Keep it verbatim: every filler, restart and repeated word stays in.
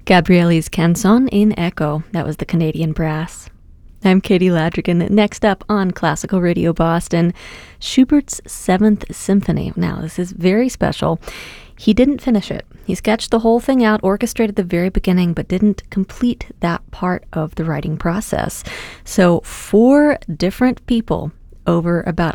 Gabriele's Canson in Echo. That was the Canadian Brass. I'm Katie Ladrigan. Next up on Classical Radio Boston, Schubert's Seventh Symphony. Now, this is very special. He didn't finish it. He sketched the whole thing out, orchestrated the very beginning, but didn't complete that part of the writing process. So four different people over about